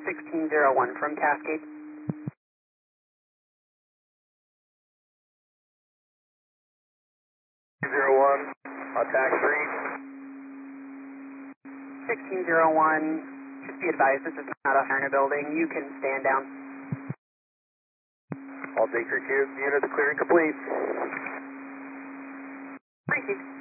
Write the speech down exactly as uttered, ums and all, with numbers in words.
sixteen oh one from Cascade. zero one, attack three. sixteen oh one, just be advised this is not a fire in a building. You can stand down. All Baker Cube units clearing complete. Thank you.